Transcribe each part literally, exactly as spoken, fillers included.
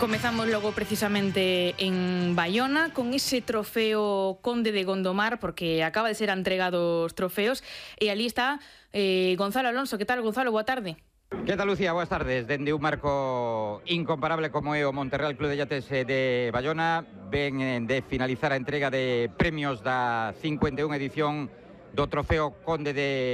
Comezamos logo precisamente en Baiona con ese trofeo Conde de Gondomar, porque acaba de ser entregado os trofeos, e ali está eh, Gonzalo Alonso. Que tal, Gonzalo? Boa tarde. Que tal, Lucía? Boas tardes. Dende un marco incomparable como é o Monterreal Club de Yates de Baiona, ven de finalizar a entrega de premios da cincuenta e unha edición do trofeo Conde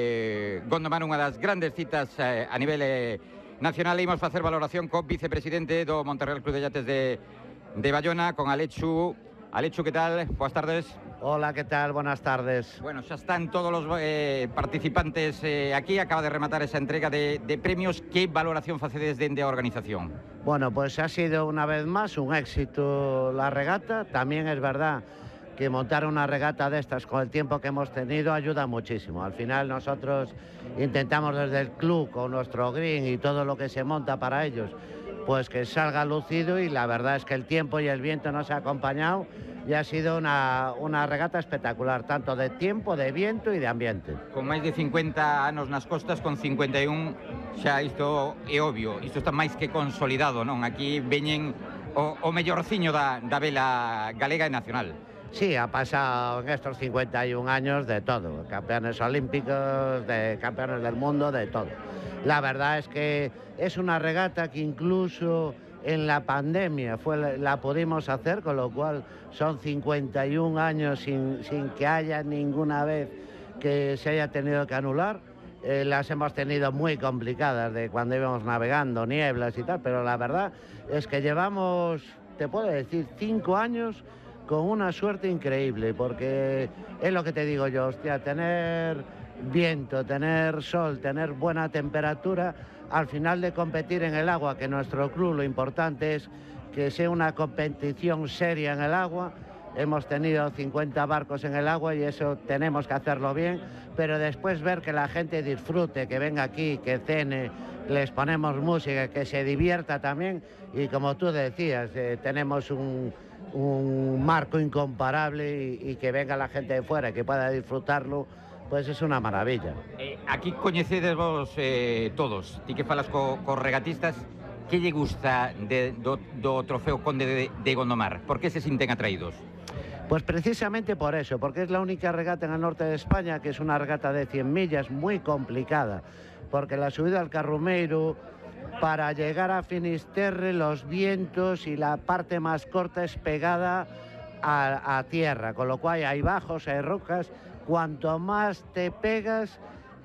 de Gondomar, unha das grandes citas eh, a nivel eh, nacional. Imos facer valoración co vicepresidente do Monterreal Club de Yates de, de Baiona, con Alechu. Alechu, que tal? Boas tardes. Hola, ¿qué tal? Buenas tardes. Bueno, xa están todos os eh, participantes eh, aquí. Acaba de rematar esa entrega de, de premios. ¿Qué valoración facedes dende a organización? Bueno, pues ha sido una vez más un éxito la regata. También es verdad que montar una regata de estas con el tiempo que hemos tenido ayuda muchísimo. Al final nosotros intentamos desde el club con nuestro green y todo lo que se monta para ellos, pues que salga lucido, y la verdad es que el tiempo y el viento nos ha acompañado y ha sido una, una regata espectacular, tanto de tiempo, de viento y de ambiente. Con máis de cincuenta anos nas costas, con cincuenta e un, xa isto é obvio, isto está máis que consolidado, non? Aquí veñen o, o mellorciño da, da vela galega e nacional. Sí, ha pasado en estos cincuenta y un años de todo, campeones olímpicos, de campeones del mundo, de todo. La verdad es que es una regata que incluso en la pandemia fue, la, la pudimos hacer, con lo cual son cincuenta y un años sin, sin que haya ninguna vez que se haya tenido que anular. Eh, las hemos tenido muy complicadas de cuando íbamos navegando, nieblas y tal, pero la verdad es que llevamos, te puedo decir, cinco años con una suerte increíble, porque es lo que te digo yo, hostia, tener viento, tener sol, tener buena temperatura, al final de competir en el agua, que nuestro club lo importante es que sea una competición seria en el agua. Hemos tenido cincuenta barcos en el agua y eso tenemos que hacerlo bien, pero después ver que la gente disfrute, que venga aquí, que cene, les ponemos música, que se divierta también, y como tú decías, eh, tenemos un, un marco incomparable y, y que venga la gente de fuera, que pueda disfrutarlo, pues es una maravilla. Eh, aquí coñecedes vos eh, todos, ti que falas co, co regatistas, que lle gusta de, do, do trofeo Conde de, de Gondomar? Por que se sinten atraídos? Pues precisamente por eso, porque es la única regata en el norte de España, que es una regata de cien millas muy complicada, porque la subida al Carrumeiro, para llegar a Finisterre, los vientos y la parte más corta es pegada a, a tierra, con lo cual hay bajos, hay rocas. Cuanto más te pegas,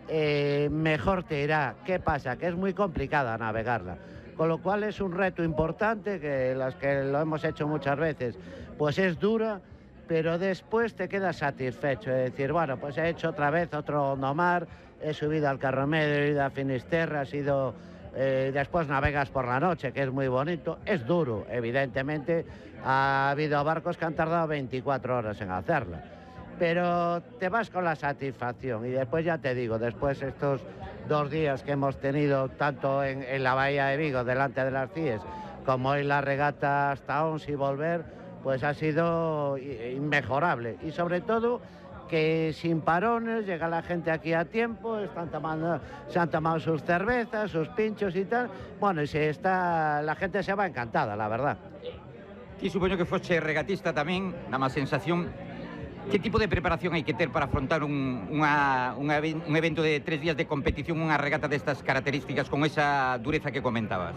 eh, mejor te irá. ¿Qué pasa? Que es muy complicada navegarla, con lo cual es un reto importante, que las que lo hemos hecho muchas veces, pues es dura, pero después te quedas satisfecho, es decir, bueno, pues he hecho otra vez otro Gondomar, he subido al Carrumeiro, he ido a Finisterre, ha sido, eh, después navegas por la noche, que es muy bonito, es duro, evidentemente, ha habido barcos que han tardado veinticuatro horas en hacerla, pero te vas con la satisfacción. Y después ya te digo, después estos dos días que hemos tenido tanto en, en la bahía de Vigo, delante de las C I E S, como hoy la regata hasta Ons y volver, pues ha sido inmejorable. Y sobre todo que sin parones, llega la gente aquí a tiempo, están tomando, se han tomado sus cervezas, sus pinchos y tal. Bueno, y si está, la gente se va encantada, la verdad. Ti supoño que foche regatista tamén, na má sensación. Que tipo de preparación hai que ter para afrontar un, unha, unha, un evento de tres días de competición, unha regata destas características, con esa dureza que comentabas?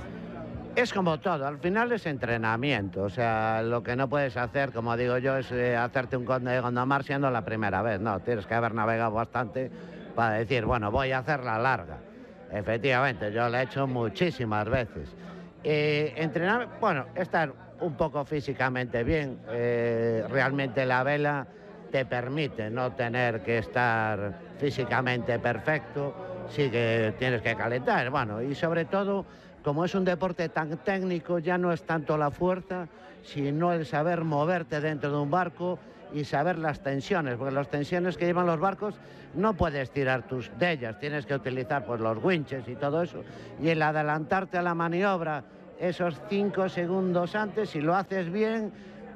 Es como todo, al final es entrenamiento, o sea, lo que no puedes hacer, como digo yo, es eh, hacerte un Conde de Gondomar siendo la primera vez, no, tienes que haber navegado bastante para decir, bueno, voy a hacer la larga. Efectivamente, yo lo he hecho muchísimas veces. Eh, entrenar, bueno, estar un poco físicamente bien, eh, realmente la vela te permite no tener que estar físicamente perfecto, sí que tienes que calentar, bueno, y sobre todo, como es un deporte tan técnico, ya no es tanto la fuerza, sino el saber moverte dentro de un barco y saber las tensiones, porque las tensiones que llevan los barcos no puedes tirar tus de ellas, tienes que utilizar pues los winches y todo eso, y el adelantarte a la maniobra esos cinco segundos antes, si lo haces bien,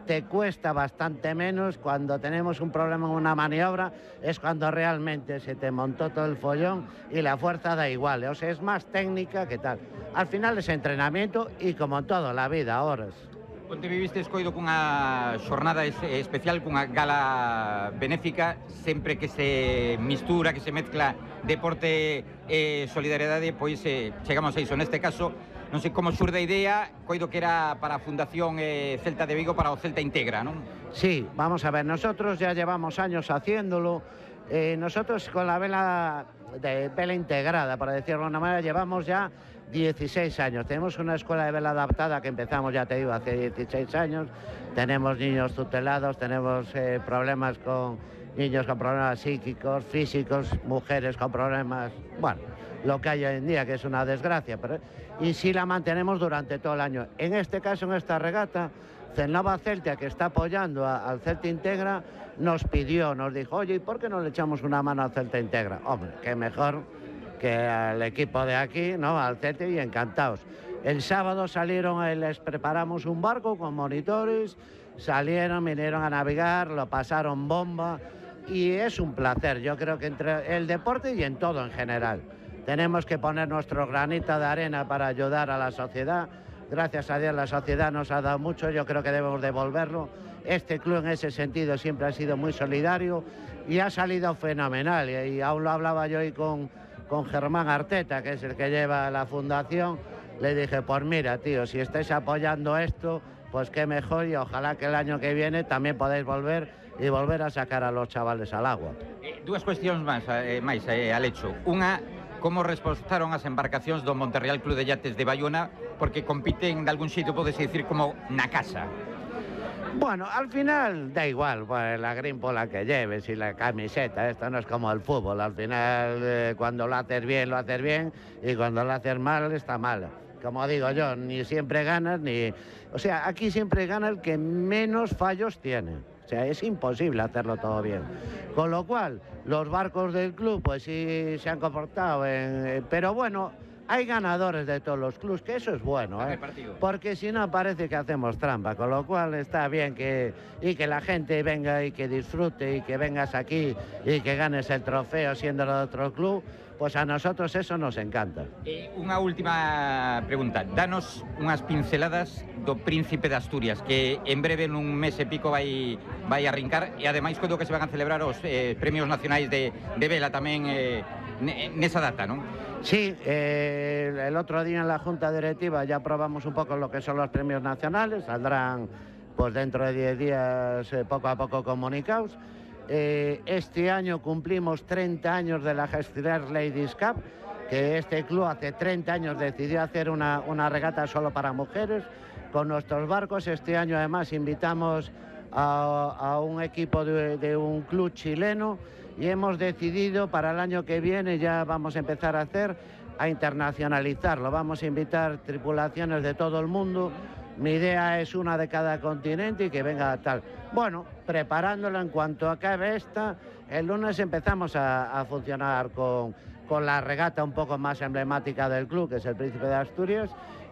te cuesta bastante menos. Cuando tenemos un problema en una maniobra es cuando realmente se te montó todo el follón y la fuerza da igual, o sea, es más técnica que tal. Al final es entrenamiento y como todo, la vida, horas. Onte vivistes, coido, cunha xornada especial, cunha gala benéfica, sempre que se mistura, que se mezcla deporte e solidariedade, pois eh, chegamos a iso. Neste caso, non sei como xurde a idea, coido que era para a Fundación eh, Celta de Vigo, para o Celta Integra, non? Sí, vamos a ver, nosotros ya llevamos años haciéndolo. Eh, nosotros con la vela de vela integrada, para decirlo de una manera, llevamos ya dieciséis años. Tenemos una escuela de vela adaptada que empezamos, ya te digo, hace dieciséis años. Tenemos niños tutelados, tenemos eh, problemas con niños con problemas psíquicos, físicos, mujeres con problemas, bueno, lo que hay hoy en día, que es una desgracia, pero y sí la mantenemos durante todo el año. En este caso, en esta regata, Cernova Celta, que está apoyando a, al Celta Integra, nos pidió, nos dijo, oye, ¿y por qué no le echamos una mano al Celta Integra? Hombre, qué mejor que al equipo de aquí, ¿no? Al Celta, y encantados. El sábado salieron, eh, les preparamos un barco con monitores, salieron, vinieron a navegar, lo pasaron bomba, y es un placer. Yo creo que entre el deporte y en todo en general tenemos que poner nuestro granito de arena para ayudar a la sociedad. Gracias a Dios la sociedad nos ha dado mucho, yo creo que debemos devolverlo. Este club en ese sentido siempre ha sido muy solidario y ha salido fenomenal. Y, y aún lo hablaba yo hoy con, con Germán Arteta, que es el que lleva la fundación. Le dije, pues mira, tío, si estáis apoyando esto, pues qué mejor, y ojalá que el año que viene también podáis volver e volver a sacar a los chavales al agua. Eh, dúas cuestións máis, eh, máis eh, Alecho. Unha, como respostaron as embarcacións do Monterreal Club de Yates de Bayona, porque compiten de algún xeito, podese dicir, como na casa. Bueno, al final da igual, pues, la grimpola que lleves y la camiseta, esto no es como el fútbol, al final eh, cuando lo haces bien, lo haces bien, y cuando lo haces mal, está mal. Como digo yo, ni siempre ganas, ni... O sea, aquí siempre gana el que menos fallos tiene. O sea, es imposible hacerlo todo bien. Con lo cual, los barcos del club, pues sí se han comportado en... Pero bueno, hay ganadores de todos los clubs, que eso es bueno, ¿eh? Porque si no parece que hacemos trampa, con lo cual está bien que... Y que la gente venga y que disfrute, y que vengas aquí y que ganes el trofeo siendo de otro club. Pues a nosotros eso nos encanta. Eh, unha última pregunta. Danos unhas pinceladas do Príncipe de Asturias, que en breve nun mes e pico vai, vai arrincar, e ademais coido que se van a celebrar os eh, premios nacionais de, de vela tamén eh, nesa data, non? Sí, eh, el otro día en la Junta Directiva ya aprobamos un poco lo que son los premios nacionales, saldrán pues dentro de diez días eh, poco a poco comunicados. Eh, este año cumplimos treinta años de la Gestionar Ladies Cup, que este club hace treinta años decidió hacer una, una regata solo para mujeres con nuestros barcos. Este año además invitamos a, a un equipo de, de un club chileno, y hemos decidido para el año que viene, ya vamos a empezar a hacer, a internacionalizarlo. Vamos a invitar tripulaciones de todo el mundo. Mi idea es una de cada continente y que venga tal. Bueno, preparándolo en cuanto acabe esta, el lunes empezamos a, a funcionar con, con la regata un poco más emblemática del club, que es el Príncipe de Asturias,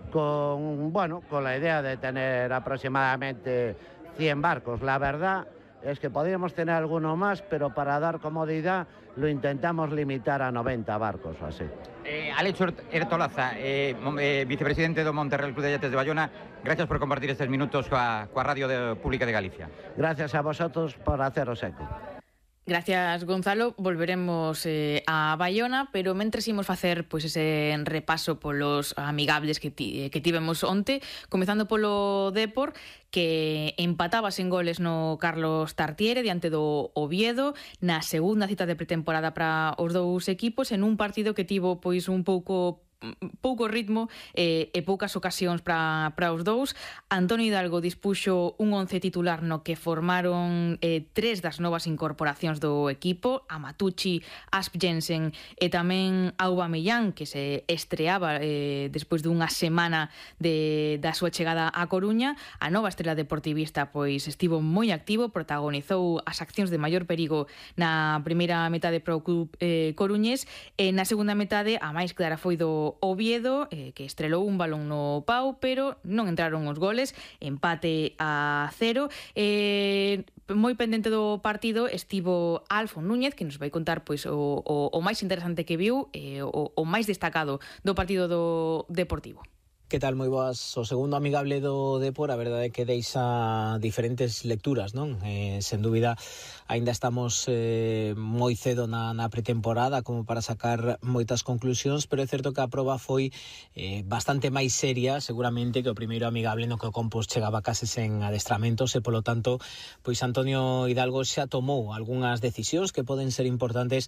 con, bueno, con la idea de tener aproximadamente cien barcos. La verdad es que podríamos tener alguno más, pero para dar comodidad lo intentamos limitar a noventa barcos o así. Eh, Alecho Ertolaza, eh, eh, vicepresidente do Monterreal Club de Yates de Bayona, gracias por compartir estes minutos coa, coa Radio de, Pública de Galicia. Gracias a vosotros por haceros eco. Gracias, Gonzalo. Volveremos eh, a Bayona, pero mentres imos facer pois, ese repaso polos amigables que, ti, que tivemos onte, comezando polo Depor, que empataba sen goles no Carlos Tartiere diante do Oviedo na segunda cita de pretemporada para os dous equipos, en un partido que tivo pois un pouco pouco ritmo eh, e poucas ocasións para para os dous. Antonio Hidalgo dispuxo un once titular no que formaron eh, tres das novas incorporacións do equipo, a Matucci, Asp Jensen e tamén Aubameyang, que se estreaba eh, despois dunha semana de, da súa chegada a Coruña. A nova estrela deportivista pois estivo moi activo, protagonizou as accións de maior perigo na primeira metade pro club eh, coruñés, e na segunda metade a máis clara foi do o Oviedo, eh, que estrelou un balón no pau, pero non entraron os goles, empate a cero. Eh, moi pendente do partido estivo Alfon Núñez, que nos vai contar pois o, o, o máis interesante que viu, eh, o, o máis destacado do partido do Deportivo. Que tal, moi boas. O segundo amigable do Depor, a verdade é que deixa diferentes lecturas, non? Eh, sen dúbida, aínda estamos eh, moi cedo na, na pretemporada como para sacar moitas conclusións, pero é certo que a proba foi eh, bastante máis seria, seguramente, que o primeiro amigable no que o Compos chegaba case sen adestramentos e, polo tanto, pois Antonio Hidalgo xa tomou algunhas decisións que poden ser importantes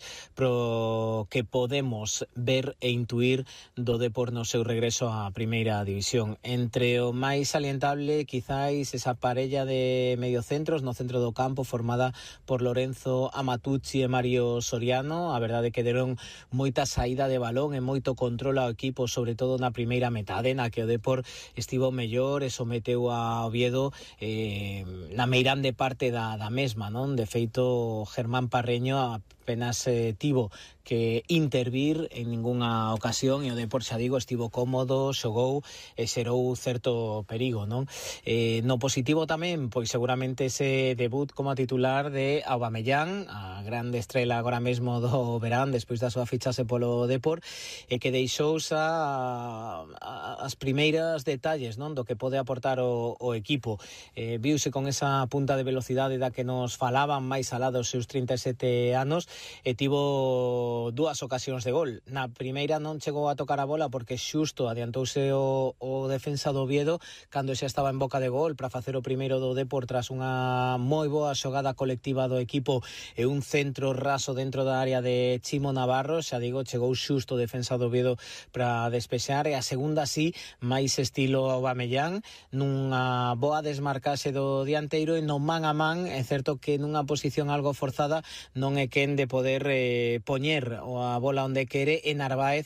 pro que podemos ver e intuir do Depor no seu regreso á primeira división. Entre o máis salientable, quizáis esa parella de mediocentros no centro do campo formada por Lorenzo Amatucci e Mario Soriano. A verdade é que deron moita saída de balón e moito control ao equipo, sobre todo na primeira metade, na que o Depor estivo mellor e someteu a Oviedo eh, na meirande parte da, da mesma, non? De feito, Germán Parreño apenas eh, tivo que intervir en ningunha ocasión e o Depor, xa digo, estivo cómodo, xogou e xerou certo perigo, non? Eh, no positivo tamén, pois seguramente ese debut como titular de Aubameyang, a grande estrela agora mesmo do verán despois da súa fichase polo Depor, e que deixou xa as primeiras detalles, non, do que pode aportar o, o equipo. Eh, viuse con esa punta de velocidade da que nos falaban máis alá dos seus trinta e sete anos e tivo dúas ocasións de gol. Na primeira non chegou a tocar a bola porque xusto adiantouse o, o defensa do Oviedo cando xa estaba en boca de gol para facer o primeiro do Depor tras unha moi boa xogada colectiva do equipo e un centro raso dentro da área de Chimo Navarro. Xa digo, chegou xusto o defensa do Oviedo para despexar, e a segunda sí, máis estilo Aubameyang, nunha boa desmarcase do dianteiro e no man a man. É certo que nunha posición algo forzada non é quen de poder eh, poñer a bola onde quere, e Narváez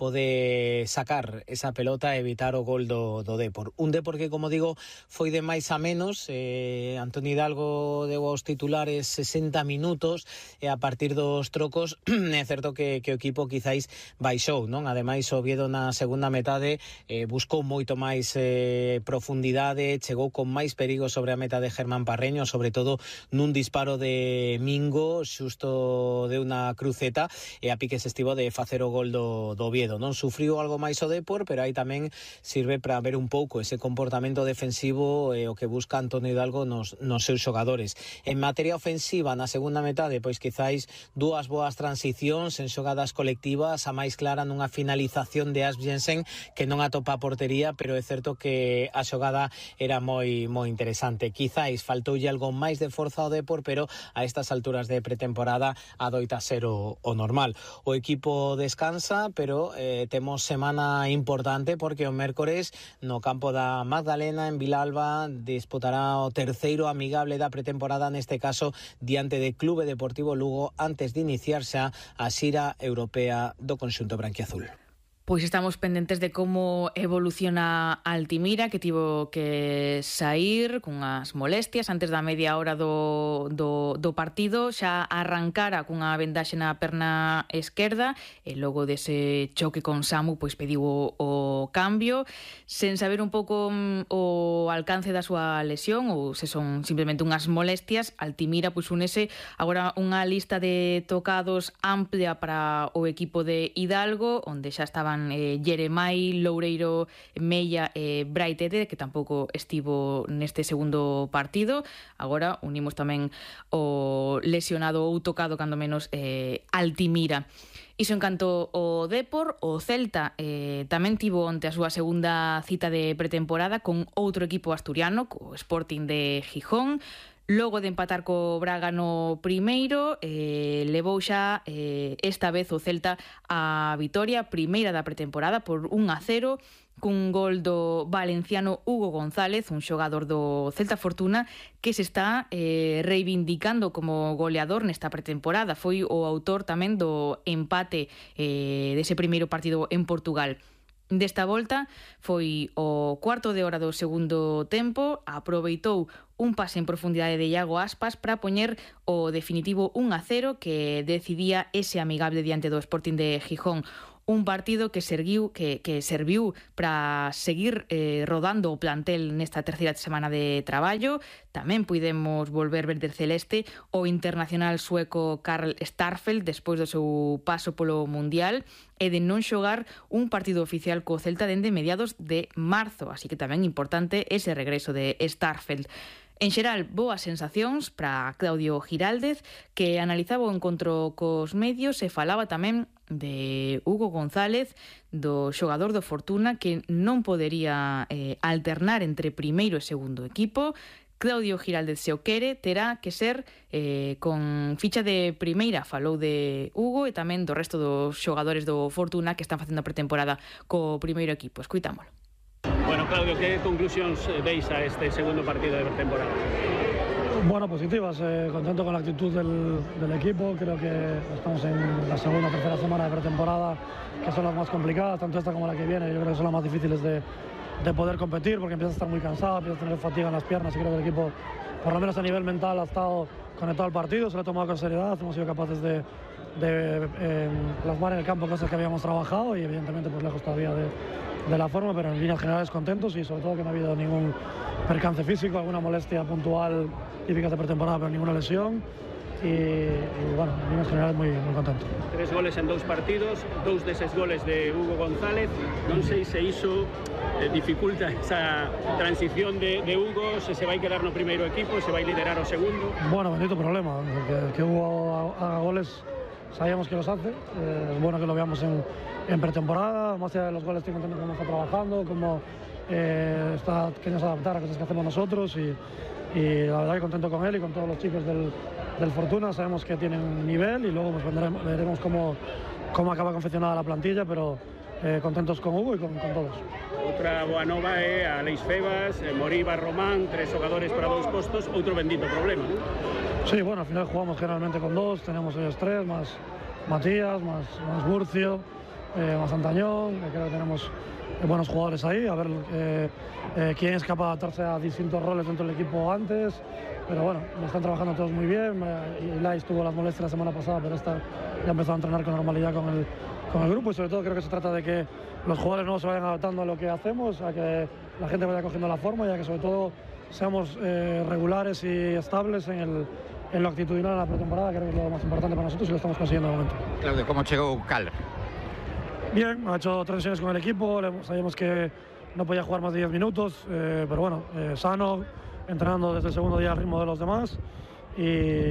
pode sacar esa pelota e evitar o gol do, do Depor. Un Depor que, como digo, foi de máis a menos. eh, Antonio Hidalgo deu aos titulares sesenta minutos e a partir dos trocos é certo que, que o equipo quizáis baixou, non? Ademais, o Oviedo na segunda metade eh, buscou moito máis eh, profundidade, chegou con máis perigo sobre a meta de Germán Parreño, sobre todo nun disparo de Mingo, xusto de unha cruceta, e a piques estivo de facer o gol do, do Oviedo. Non sufriu algo máis o Depor, pero aí tamén sirve para ver un pouco ese comportamento defensivo e o que busca Antonio Hidalgo nos, nos seus xogadores. En materia ofensiva, na segunda metade, pois quizáis dúas boas transicións en xogadas colectivas, a máis clara nunha finalización de Asbjensen que non atopa a portería, pero é certo que a xogada era moi moi interesante. Quizáis faltoulle algo máis de forza ao Depor, pero a estas alturas de pretemporada adoita ser o, o normal. O equipo descansa, pero eh, temos semana importante porque o mércores no campo da Magdalena en Vilalba disputará o terceiro amigable da pretemporada, neste caso diante de Clube Deportivo Lugo, antes de iniciarse a xira europea do conxunto branquiazul. Pois estamos pendentes de como evoluciona Altimira, que tivo que sair cunhas molestias antes da media hora do, do, do partido. Xa arrancara cunha vendaxe na perna esquerda e logo dese choque con Samu pois pediu o, o cambio, sen saber un pouco o alcance da súa lesión ou se son simplemente unhas molestias. Altimira pois unese agora unha lista de tocados amplia para o equipo de Hidalgo, onde xa estaban Eh, Jeremai, Loureiro, Mella e eh, Braitete, que tampouco estivo neste segundo partido. Agora unimos tamén o lesionado ou tocado, cando menos, eh, Altimira. Iso en canto o Depor. O Celta eh, tamén tivo onte a súa segunda cita de pretemporada con outro equipo asturiano, co Sporting de Gijón. Logo de empatar co Braga no primeiro, eh, levou xa eh, esta vez o Celta a vitoria primeira da pretemporada por un a cero, cun gol do valenciano Hugo González, un xogador do Celta Fortuna que se está eh, reivindicando como goleador nesta pretemporada. Foi o autor tamén do empate eh, dese primeiro partido en Portugal. Desta volta foi o cuarto de hora do segundo tempo, aproveitou un pase en profundidade de Iago Aspas para poñer o definitivo un a cero que decidía ese amigable diante do Sporting de Gijón. un partido que serviu, que, que serviu para seguir eh, rodando o plantel nesta terceira semana de traballo. Tamén puidemos volver verde celeste o internacional sueco Karl Starfelt despois do seu paso polo Mundial e de non xogar un partido oficial co Celta dende mediados de marzo, así que tamén importante ese regreso de Starfelt. En xeral, boas sensacións para Claudio Giraldez, que analizaba o encontro cos medios e falaba tamén de Hugo González, do xogador do Fortuna, que non podería eh, alternar entre primeiro e segundo equipo. Claudio Giraldez, se o quere, terá que ser eh, con ficha de primeira. Falou de Hugo e tamén do resto dos xogadores do Fortuna que están facendo a pretemporada co primeiro equipo. Escuitámolo. Bueno, Claudio, ¿qué conclusiones veis a este segundo partido de pretemporada? Bueno, positivas, eh, contento con la actitud del, del equipo. Creo que estamos en la segunda o tercera semana de pretemporada, que son las más complicadas, tanto esta como la que viene. Yo creo que son las más difíciles de, de poder competir, porque empiezas a estar muy cansado, empiezas a tener fatiga en las piernas, y creo que el equipo, por lo menos a nivel mental, ha estado conectado al partido, se lo ha tomado con seriedad, hemos sido capaces de, de eh, plasmar en el campo cosas que habíamos trabajado y evidentemente pues lejos todavía de, de la forma, pero en líneas generales contentos y sobre todo que no ha habido ningún percance físico, alguna molestia puntual típica de pretemporada, pero ninguna lesión. Y, y bueno, en líneas generales muy, muy contento. Tres goles en dos partidos, dos de esos goles de Hugo González. No sé si se hizo, eh, dificulta esa transición de, de Hugo, se, se va a quedar no primeiro equipo, se va a liderar o segundo. Bueno, bendito problema, que, que Hugo haga goles, sabíamos que los hace, eh, es bueno que lo veamos en, en pretemporada, más allá de los goles estoy contento cómo está trabajando, cómo eh, está queriendo adaptar a cosas que hacemos nosotros y, y la verdad que contento con él y con todos los chicos del, del Fortuna, sabemos que tienen nivel y luego pues vendremos, veremos cómo, cómo acaba confeccionada la plantilla, pero eh, contentos con Hugo y con, con todos. Outra boa nova é a Aleix Febas, Moriba, Román, tres xogadores para dous postos, outro bendito problema, ¿no? Sí, bueno, al final jugamos generalmente con dos, tenemos ellos tres, más Matías, más, más Burcio, eh, más Antañón, creo que tenemos buenos jugadores ahí, a ver eh, eh, quién es capaz de adaptarse a distintos roles dentro del equipo antes, pero bueno, están trabajando todos muy bien, Ilais tuvo las molestias la semana pasada, pero esta ya empezó a entrenar con normalidad con el, con el grupo y sobre todo creo que se trata de que los jugadores nuevos se vayan adaptando a lo que hacemos, a que la gente vaya cogiendo la forma y a que sobre todo seamos eh, regulares y estables en, el, en lo actitudinal en la pretemporada, creo que es lo más importante para nosotros y lo estamos consiguiendo de momento. Claudio, ¿cómo llegó Cal? Bien, ha hecho transiciones con el equipo, sabíamos que no podía jugar más de diez minutos, eh, pero bueno, eh, sano, entrenando desde el segundo día al ritmo de los demás y,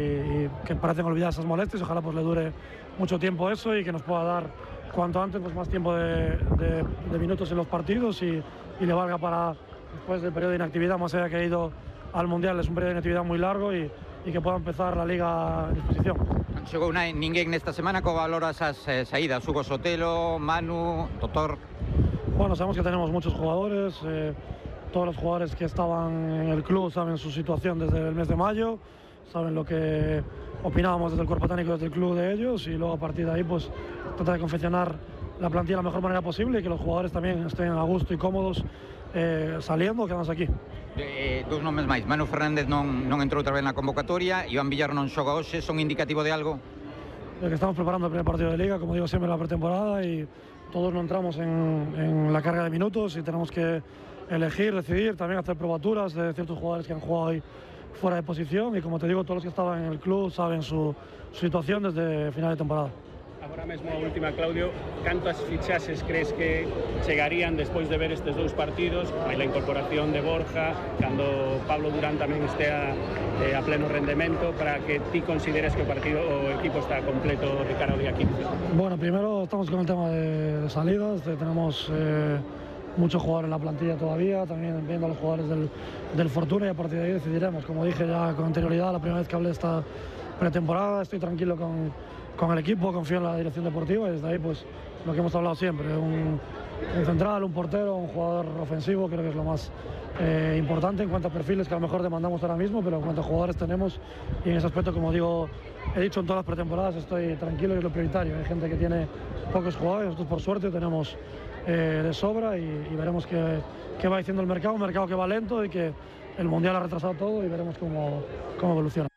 y que parecen olvidar esas molestias, ojalá pues le dure mucho tiempo eso y que nos pueda dar cuanto antes pues, más tiempo de, de, de minutos en los partidos y, y le valga para después del periodo de inactividad, más allá que ha ido al Mundial, es un periodo de inactividad muy largo y, y que pueda empezar la Liga a disposición. Chegou na, ninguén nesta semana, co valoras as eh, saídas? Hugo Sotelo, Manu, Doctor. Bueno, sabemos que tenemos muchos jugadores, eh, todos los jugadores que estaban en el club saben su situación desde el mes de mayo, saben lo que opinábamos desde el cuerpo técnico, desde el club de ellos y luego a partir de ahí pues trata de confeccionar la plantilla de la mejor manera posible y que los jugadores también estén a gusto y cómodos eh, saliendo, quedándose aquí. Eh, dos nomes máis, Manu Fernández non, non entrou outra vez na convocatoria, Iván Villar non xoga hoxe, son indicativo de algo? De que estamos preparando el primer partido de Liga, como digo siempre en la pretemporada y todos no entramos en, en la carga de minutos y tenemos que elegir, decidir, también hacer probaturas de ciertos jugadores que han jugado hoy fuera de posición y como te digo, todos los que estaban en el club saben su, su situación desde final de temporada. Agora mesmo a última, Claudio, cantas fichaxes crees que chegarían despois de ver estes dous partidos, hai la incorporación de Borja, cando Pablo Durán tamén estea eh, a pleno rendemento, para que ti consideres que o partido o equipo está completo de cara ao día quince? Bueno, primero estamos con el tema de, de salidas, de, tenemos eh, muchos jugadores en la plantilla todavía, también viendo a los jugadores del, del Fortuna y a partir de ahí decidiremos. Como dije ya con anterioridad, la primera vez que hablé de esta pretemporada, estoy tranquilo con, con el equipo, confío en la dirección deportiva y desde ahí pues lo que hemos hablado siempre, un, un central, un portero, un jugador ofensivo, creo que es lo más eh, importante en cuanto a perfiles que a lo mejor demandamos ahora mismo, pero en cuanto a jugadores tenemos y en ese aspecto, como digo, he dicho en todas las pretemporadas, estoy tranquilo y es lo prioritario. Hay gente que tiene pocos jugadores, nosotros por suerte tenemos eh, de sobra y, y veremos qué, qué va diciendo el mercado, un mercado que va lento y que el Mundial ha retrasado todo y veremos cómo, cómo evoluciona.